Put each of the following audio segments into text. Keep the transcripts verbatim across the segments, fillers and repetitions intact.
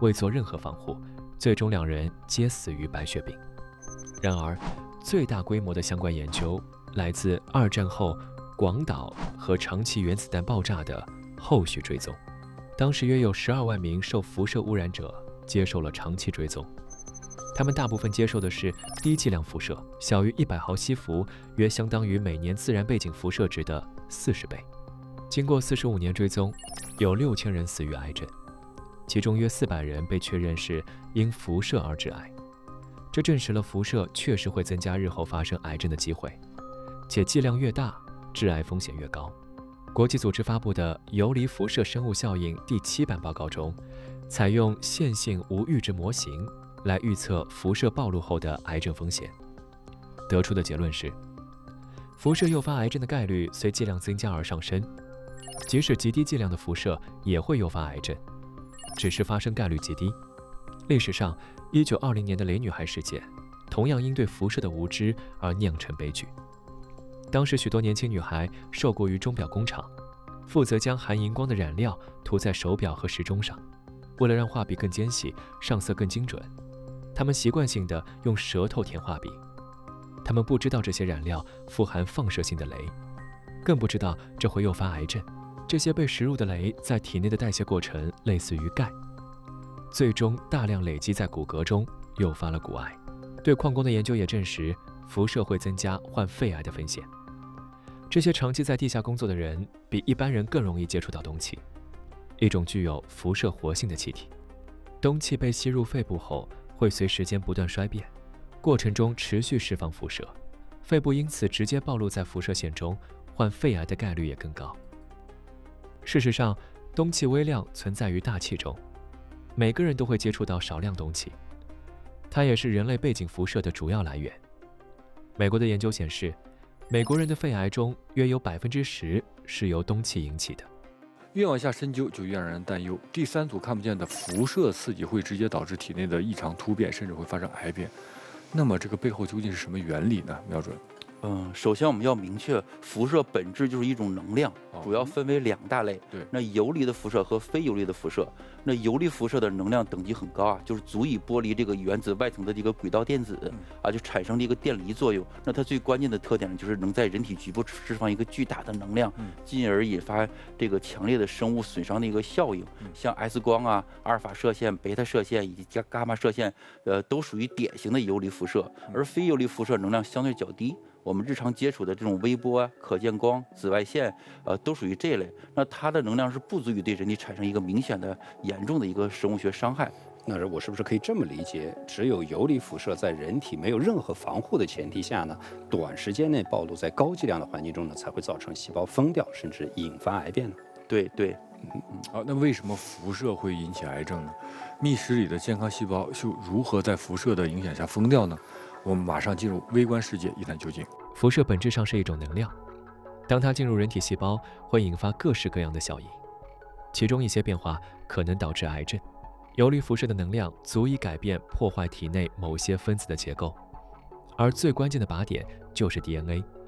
未做任何防护，最终两人皆死于白血病。然而，最大规模的相关研究来自二战后广岛和长崎原子弹爆炸的后续追踪。当时约有十二万名受辐射污染者接受了长期追踪，他们大部分接受的是低剂量辐射，小于一百毫西弗，约相当于每年自然背景辐射值的四十倍。经过四十五年追踪，有六千人死于癌症，其中约四百人被确认是因辐射而致癌。这证实了辐射确实会增加日后发生癌症的机会，且剂量越大，致癌风险越高。国际组织发布的《游离辐射生物效应》第七版报告中，采用线性无阈值模型来预测辐射暴露后的癌症风险，得出的结论是，辐射诱发癌症的概率随剂量增加而上升，即使极低剂量的辐射也会诱发癌症，只是发生概率极低。历史上，一九二零年的雷女孩事件，同样因对辐射的无知而酿成悲剧。当时许多年轻女孩受雇于钟表工厂，负责将含荧光的染料涂在手表和时钟上，为了让画笔更尖细，上色更精准，她们习惯性地用舌头舔画笔。她们不知道这些染料富含放射性的镭，更不知道这会诱发癌症。这些被食入的镭在体内的代谢过程类似于钙，最终大量累积在骨骼中，诱发了骨癌。对矿工的研究也证实，辐射会增加患肺癌的风险。这些长期在地下工作的人，比一般人更容易接触到氡气，一种具有辐射活性的气体。氡气被吸入肺部后，会随时间不断衰变，过程中持续释放辐射，肺部因此直接暴露在辐射线中，患肺癌的概率也更高。事实上，氡气微量存在于大气中，每个人都会接触到少量氡气，它也是人类背景辐射的主要来源。美国的研究显示，美国人的肺癌中约有百分之十是由氡气引起的。 越往下深究，就越让人担忧。第三组看不见的辐射刺激会直接导致体内的异常突变，甚至会发生癌变。那么这个背后究竟是什么原理呢？瞄准。 嗯，首先我们要明确，辐射本质就是一种能量，主要分为两大类。 对， 那游离的辐射和非游离的辐射。那游离辐射的能量等级很高啊，就是足以剥离这个原子外层的这个轨道电子，啊，就产生了一个电离作用。那它最关键的特点呢，就是能在人体局部释放一个巨大的能量，进而引发这个强烈的生物损伤的一个效应。像 X 光啊、阿尔法射线、贝塔射线以及伽马射线，呃，都属于典型的游离辐射。而非游离辐射能量相对较低。我们日常接触的这种微波啊、可见光、紫外线，呃，都属于这一类。那它的能量是不足以对人体产生一个明显的、严重的一个生物学伤害。 那我是不是可以这么理解？只有游离辐射在人体没有任何防护的前提下呢，短时间内暴露在高剂量的环境中呢，才会造成细胞疯掉，甚至引发癌变呢？ 对对。 嗯，好，那为什么辐射会引起癌症呢？密室里的健康细胞又如何在辐射的影响下疯掉呢？我们马上进入微观世界一探究竟。 辐射本质上是一种能量，当它进入人体细胞，会引发各式各样的效应，其中一些变化可能导致癌症。游离辐射的能量足以改变破坏体内某些分子的结构，而最关键的靶点就是 D N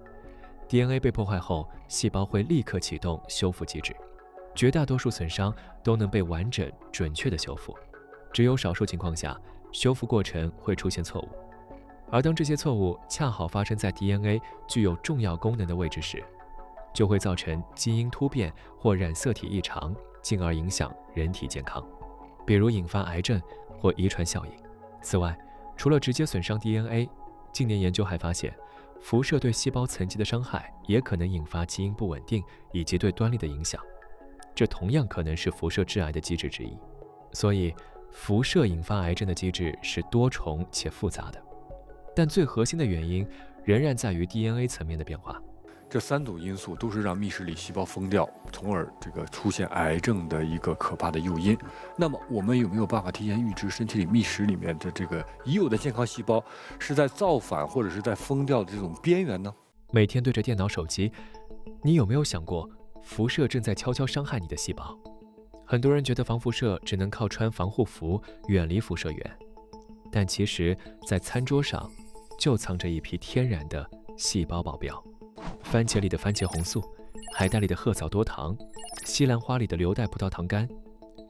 A。D N A 被破坏后，细胞会立刻启动修复机制，绝大多数损伤都能被完整准确地修复，只有少数情况下，修复过程会出现错误。而当这些错误恰好发生在 D N A 具有重要功能的位置时，就会造成基因突变或染色体异常，进而影响人体健康，比如引发癌症或遗传效应。此外，除了直接损伤 D N A， 近年研究还发现，辐射对细胞层级的伤害也可能引发基因不稳定以及对端粒的影响，这同样可能是辐射致癌的机制之一。所以，辐射引发癌症的机制是多重且复杂的。但最核心的原因仍然在于 D N A 层面的变化。 这三组因素都是让密室里细胞疯掉，从而这个出现癌症的一个可怕的诱因。那么，我们有没有办法提前预知身体里密室里面的这个已有的健康细胞是在造反或者是在疯掉的这种边缘呢？ 每天对着电脑、手机，你有没有想过，辐射正在悄悄伤害你的细胞？很多人觉得防辐射只能靠穿防护服，远离辐射源，但其实，在餐桌上就藏着一批天然的细胞保镖。番茄里的番茄红素，海带里的褐藻多糖，西兰花里的硫代葡萄糖苷，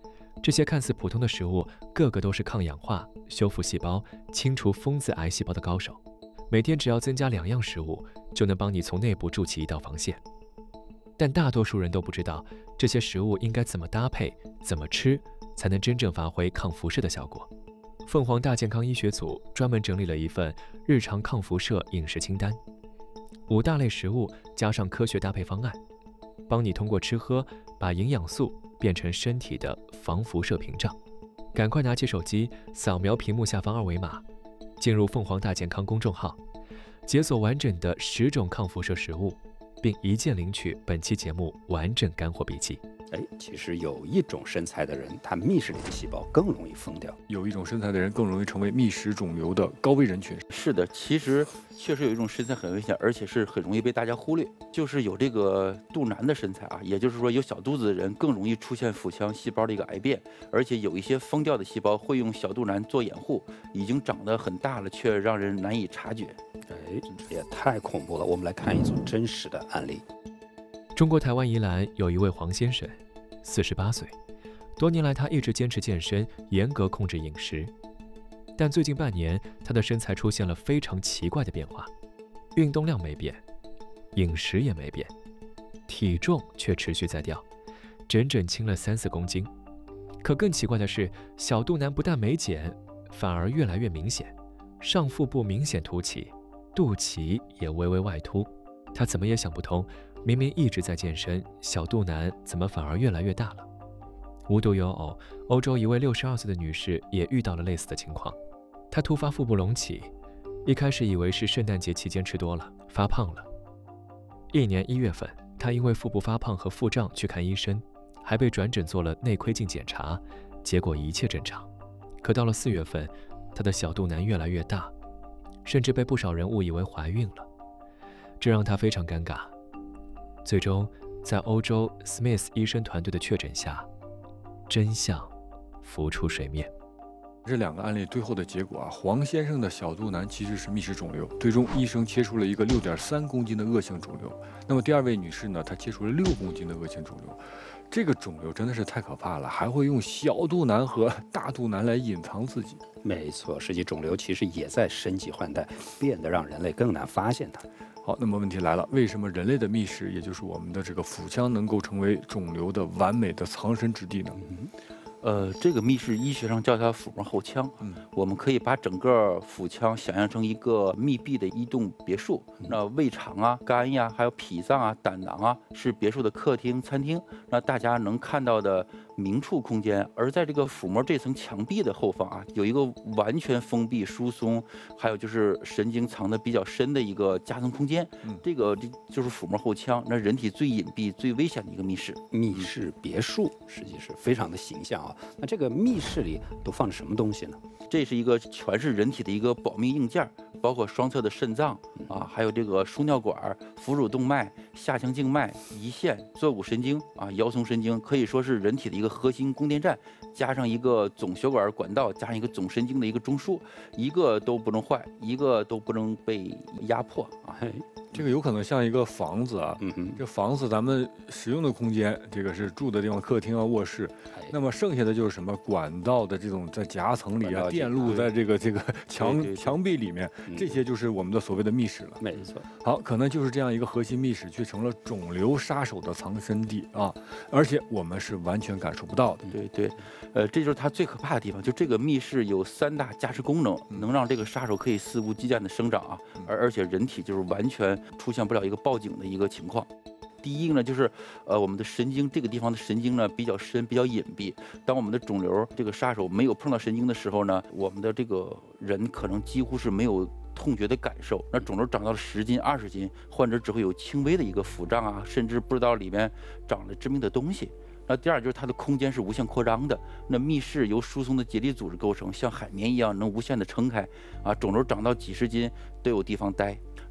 这些看似普通的食物，个个都是抗氧化、修复细胞、清除疯子癌细胞的高手。每天只要增加两样食物，就能帮你从内部筑起一道防线。但大多数人都不知道这些食物应该怎么搭配、怎么吃，才能真正发挥抗辐射的效果。凤凰大健康医学组专门整理了一份日常抗辐射饮食清单，五大类食物加上科学搭配方案，帮你通过吃喝把营养素变成身体的防辐射屏障。赶快拿起手机，扫描屏幕下方二维码，进入凤凰大健康公众号，解锁完整的十种抗辐射食物，并一键领取本期节目完整干货笔记。 哎，其实有一种身材的人，他密室里的细胞更容易疯掉； 有一种身材的人更容易成为密室肿瘤的高危人群。 是的，其实确实有一种身材很危险，而且是很容易被大家忽略，就是有这个肚腩的身材啊，也就是说有小肚子的人更容易出现腹腔细胞的一个癌变，而且有一些疯掉的细胞会用小肚腩做掩护，已经长得很大了，却让人难以察觉。 哎，这也太恐怖了！我们来看一组真实的案例。 中国台湾宜兰有一位黄先生，四十八岁，多年来他一直坚持健身，严格控制饮食。但最近半年，他的身材出现了非常奇怪的变化，运动量没变，饮食也没变，体重却持续在掉，整整轻了三四公斤。可更奇怪的是，小肚腩不但没减，反而越来越明显，上腹部明显凸起，肚脐也微微外凸。他怎么也想不通，明明一直在健身，小肚腩怎么反而越来越大了？无独有偶，欧洲一位六十二岁的女士也遇到了类似的情况。她突发腹部隆起，一开始以为是圣诞节期间吃多了，发胖了。一年一月份，她因为腹部发胖和腹胀去看医生，还被转诊做了内窥镜检查，结果一切正常。可到了四月份，她的小肚腩越来越大，甚至被不少人误以为怀孕了，这让她非常尴尬。最终，在欧洲 Smith 医生团队的确诊下，真相浮出水面。 这两个案例最后的结果啊，黄先生的小肚腩其实是密室肿瘤，最终医生切除了一个六点三公斤的恶性肿瘤。那么第二位女士呢，她切除了六公斤的恶性肿瘤。这个肿瘤真的是太可怕了，还会用小肚腩和大肚腩来隐藏自己。 没错，实际肿瘤其实也在升级换代，变得让人类更难发现它。 好，那么问题来了，为什么人类的密室，也就是我们的这个腹腔，能够成为肿瘤的完美的藏身之地呢？ 嗯呃，这个密室医学上叫它腹膜后腔。嗯，我们可以把整个腹腔想象成一个密闭的一栋别墅。那胃肠啊、肝呀，还有脾脏啊、胆囊啊，是别墅的客厅、餐厅。那大家能看到的明处空间。而在这个腹膜这层墙壁的后方啊，有一个完全封闭、疏松，还有就是神经藏得比较深的一个夹层空间。嗯，这个这就是腹膜后腔，那人体最隐蔽、最危险的一个密室。 密室别墅实际是非常的形象啊。那这个密室里都放着什么东西呢？ 这是一个全是人体的一个保密硬件，包括双侧的肾脏啊，还有这个输尿管、腹主动脉、下腔静脉、胰腺、坐骨神经啊、腰松神经，可以说是人体的一个核心供电站，加上一个总血管管道，加上一个总神经的一个中枢，一个都不能坏，一个都不能被压迫啊。 这个有可能像一个房子啊，嗯哼，这房子咱们使用的空间，这个是住的地方，客厅啊、卧室，那么剩下的就是什么管道的这种在夹层里啊，电路在这个这个墙墙壁里面，这些就是我们的所谓的密室了。 没错， 好，可能就是这样一个核心密室，却成了肿瘤杀手的藏身地啊，而且我们是完全感受不到的。 对对，呃，这就是它最可怕的地方，就这个密室有三大加持功能，能让这个杀手可以肆无忌惮的生长啊，而而且人体就是完全出现不了一个报警的一个情况。第一个呢，就是呃我们的神经这个地方的神经呢比较深，比较隐蔽。当我们的肿瘤这个杀手没有碰到神经的时候呢，我们的这个人可能几乎是没有痛觉的感受。那肿瘤长到了十斤、二十斤，患者只会有轻微的一个腹胀啊，甚至不知道里面长了致命的东西。那第二就是它的空间是无限扩张的，那密室由疏松的结缔组织构成，像海绵一样能无限的撑开啊，肿瘤长到几十斤都有地方待。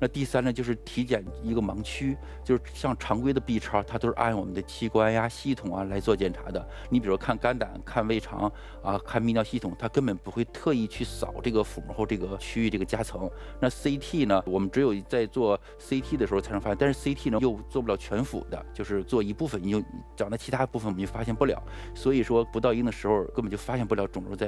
那第三呢，就是体检一个盲区，就是像常规的 B 超，它都是按我们的器官呀、系统啊来做检查的。你比如看肝胆、看胃肠啊、看泌尿系统，它根本不会特意去扫这个腹膜后这个区域这个夹层。那 C T 呢，我们只有在做 C T 的时候才能发现，但是 C T 呢又做不了全腹的，就是做一部分，你就长在其他部分我们就发现不了。所以说不到一定的时候根本就发现不了肿瘤在